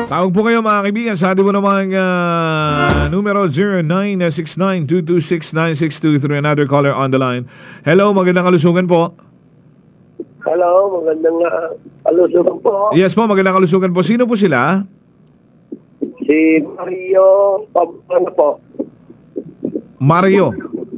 Tawag po kayo mga kaibigan sa ating po namang numero 0969-226-9623. Another caller on the line. Hello, magandang kalusugan po. Hello, magandang kalusugan po. Yes po, magandang kalusugan po. Sino po sila? Si Mario Pamplona po. Mario.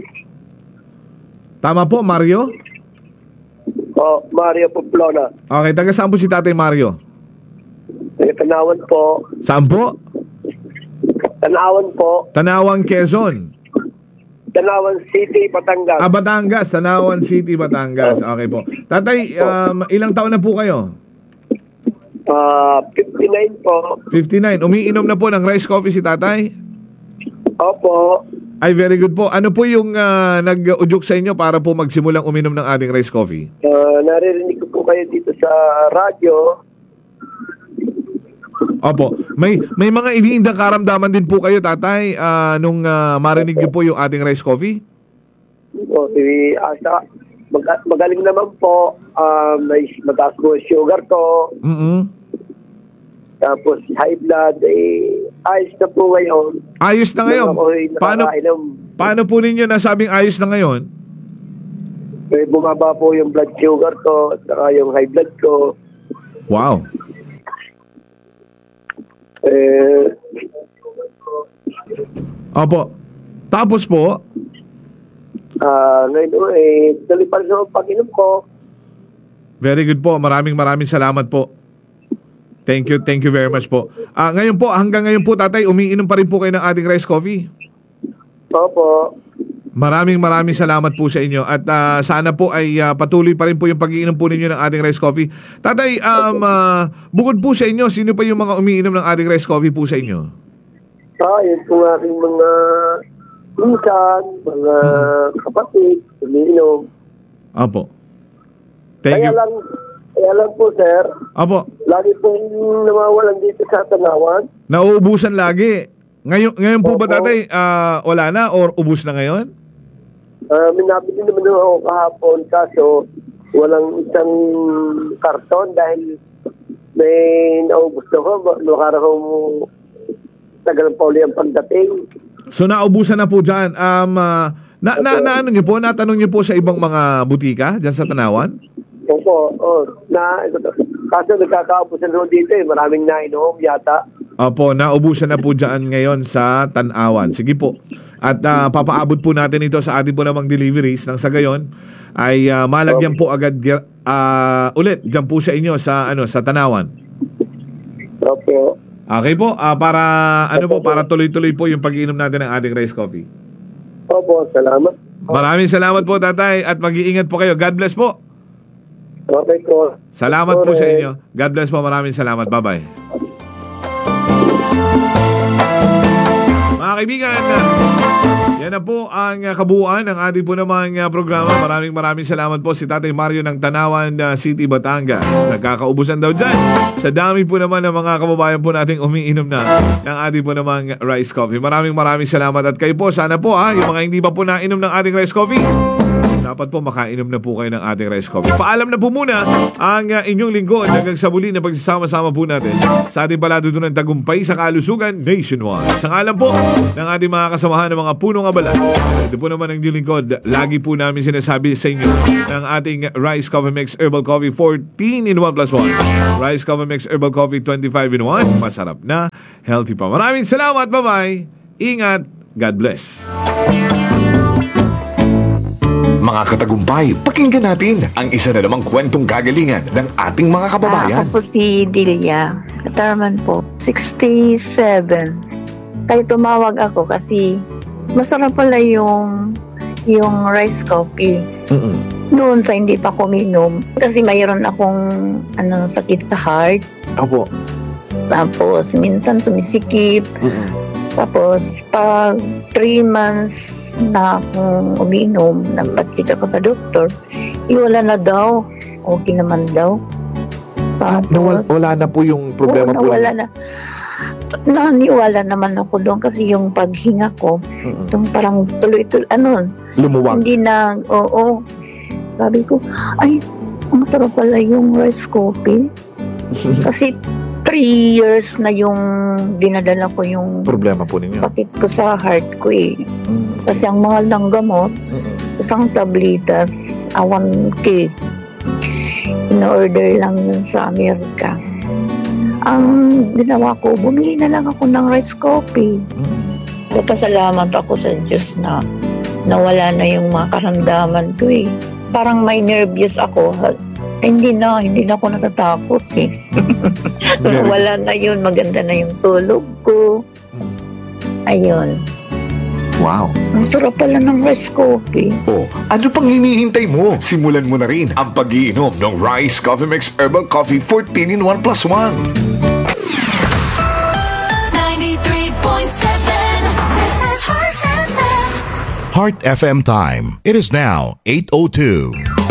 Tama po, Mario? O, Mario Pamplona. Okay, taga saan po si Tatay Mario? Tanawan po. Saan po? Tanawan po. Tanawang, Quezon. Tanawan City, Batangas. Batangas. Tanawan City, Batangas. Okay po. Tatay, ilang taon na po kayo? 59 po. 59. Umiinom na po ng rice coffee si tatay? Opo. Ay, very good po. Ano po yung nag-udyok sa inyo para po magsimulang uminom ng ating rice coffee? Naririnig ko po kayo dito sa radyo. Opo. May mga iniindang karamdaman din po kayo, tatay, nung marinig niyo po yung ating rice coffee? O, magaling naman po. Mataas po yung sugar ko. Tapos high blood. Ayos na po ngayon. Ayos na ngayon? Paano po ninyo nasabing ayos na ngayon? Bumaba po yung blood sugar ko at saka yung high blood ko. Wow. Opo. Tapos po? Ngayon tuloy pa rin sa pag-inom ko. Very good po. Maraming salamat po. Thank you very much po. Ngayon po, hanggang ngayon po tatay, umiinom pa rin po kayo ng ating rice coffee? Opo. Maraming salamat po sa inyo at sana po ay patuloy pa rin po yung pag-iinom po ninyo ng ating rice coffee. Tatay, bukod po sa inyo, sino pa yung mga umiinom ng ating rice coffee po sa inyo? Yun po aking mga minsan, mga kapatid, umiinom. Opo. Thank you. Kaya lang po, sir. Opo. Lagi pong nawawalan dito sa Tanawan. Nauubusan lagi. Ngayon po ba tatay, wala na or ubus na ngayon? Minabili naman ako kahapon kaso walang isang karton dahil may naubos na ko. Nakara ko tagal pa uli ang pagdating. So naubusan na po dyan. Ano nyo po? Natanong nyo po sa ibang mga butika dyan sa Tanawan? Opo. Kaso nagkakaubusan ho dito maraming nainom yata. Opo, naubusan na po dyan ngayon sa Tanawan. Sige po. At papaabot po natin ito sa ating po namang deliveries nang sa gayon ay malagyan po agad ulit dyan po sa inyo sa Tanawan. Opo. Okay po, para para tuloy-tuloy po yung pag-iinom natin ng ating rice coffee. Opo, salamat. Maraming salamat po tatay at mag-iingat po kayo. God bless po. Okay po. Salamat po sa inyo. God bless po. Maraming salamat. Bye-bye. Mga kaibigan, yan na po ang kabuuan ng ating po namang programa. Maraming salamat po si Tatay Mario ng Tanawan City, Batangas. Nagkakaubusan daw dyan. Sa dami po naman ng mga kababayan po nating umiinom na ng ating po namang rice coffee. Maraming salamat. At kayo po, sana po yung mga hindi pa po nainom ng ating rice coffee, dapat po makainom na po kayo ng ating rice coffee. Paalam na po muna ang inyong lingkod hanggang sa muli na pagsasama-sama po natin sa ating palatuntunan tagumpay sa kalusugan nationwide. Sa ngalan po ng ating mga kasamahan ng mga punong abala, ito po naman ang inyong lingkod. Lagi po namin sinasabi sa inyo ng ating Rice Coffee Mix Herbal Coffee 14 in 1 plus 1. Rice Coffee Mix Herbal Coffee 25 in 1. Masarap na, healthy pa. Maraming salamat. Bye-bye. Ingat. God bless. Mga katagumpay, pakinggan natin ang isa na namang kwentong kagalingan ng ating mga kababayan. Ako po si Delia Katarman po, 67. Kaya tumawag ako kasi masarap pala yung rice coffee. Noon pa hindi pa kuminom kasi mayroon akong sakit sa heart. Opo. Tapos minsan sumisikip. Tapos pag 3 months na akong uminom, nagpatsik ako sa doktor, wala na daw. Okay naman daw. Tapos, wala na po yung problema po. Wala na. Naniwala naman ako doon kasi yung paghinga ko, itong parang tuloy-tuloy, lumuwag. Hindi na, oo. Sabi ko, ay, ang sarap pala yung rice coffee. Kasi years na yung dinadala ko yung Problema po ninyo. sakit ko sa heart ko eh. Kasi ang mahal ng gamot, isang tablitas, 1K. In-order lang yun sa Amerika. Ang ginawa ko, bumili na lang ako ng rice coffee. Nagpasalamat ako sa Diyos na nawala na yung mga karamdaman ko eh. Parang may nervous ako. Hindi na ako natatakot eh. Wala na yun, maganda na yung tulog ko. Ayun. Wow. Ang sarap pala ng rice coffee. O, ano pang hinihintay mo? Simulan mo na rin ang pag-iinom ng Rice Coffee Mix Herbal Coffee 14 in 1 plus 1. 93.7. This is Heart FM. Heart FM time. It is now 8:02.